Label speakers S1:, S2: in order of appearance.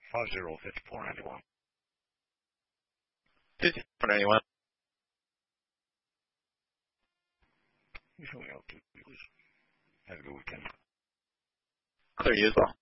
S1: 505491.
S2: 5491.
S1: You show me out too, please. Have a good weekend.
S2: Clear you as well.